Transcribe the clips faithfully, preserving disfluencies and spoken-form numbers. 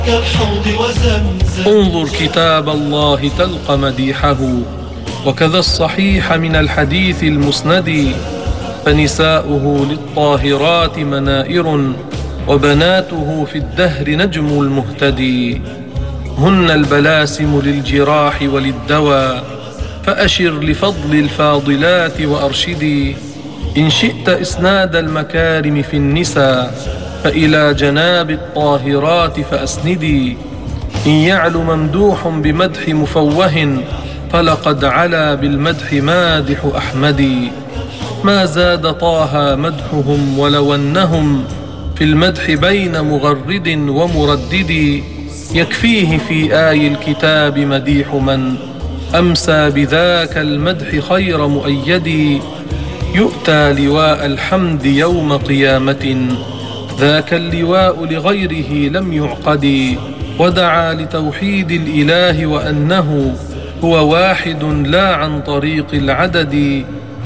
كالحوض وزمزم. انظر كتاب الله تلق مديحه، وكذا الصحيح من الحديث المسند. فنساؤه للطاهرات منائر، وبناته في الدهر نجم المهتدي. هن البلاسم للجراح وللدواء، فأشر لفضل الفاضلات وأرشدي. إن شئت إسناد المكارم في النساء، فإلى جناب الطاهرات فأسندي. إن يعل ممدوح بمدح مفوه، فلقد علا بالمدح مادح أحمدي. ما زاد طه مدحهم ولو أنهم في المدح بين مغرد ومردد. يكفيه في آي الكتاب مديح من أمسى بذاك المدح خير مؤيد. يؤتى لواء الحمد يوم قيامة، ذاك اللواء لغيره لم يعقد. ودعا لتوحيد الإله وأنه هو واحد لا عن طريق العدد،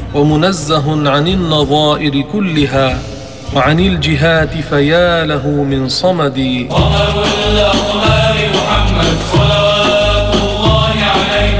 ومنزه عن النظائر كلها وعن الجهات فيا له من صمد. قمر الأقمار محمد صلوات الله عليه،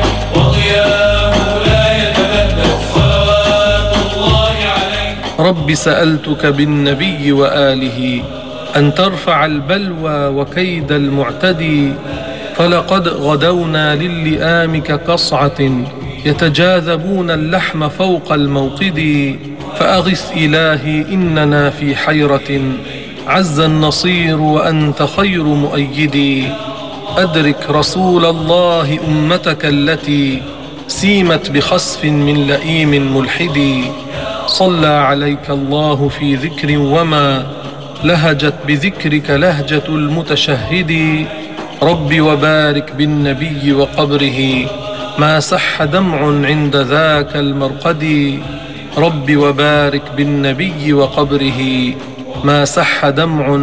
وضياءه لا يتبدد صلوات الله عليه. رب سألتك بالنبي وآله أن ترفع البلوى وكيد المعتدي. فلقد غدونا للئام كقصعة، يتجاذبون اللحم فوق الموقد. فأغث إلهي إننا في حيرة، عز النصير وأنت خير مؤيدي. أدرك رسول الله أمتك التي سيمت بخسف من لئيم ملحد. صلى عليك الله في ذكر وما لهجت بذكرك لهجة المتشهد. رب وبارك بالنبي وقبره، ما سح دمع عند ذاك المرقد. رب وبارك بالنبي وقبره، ما سح دمع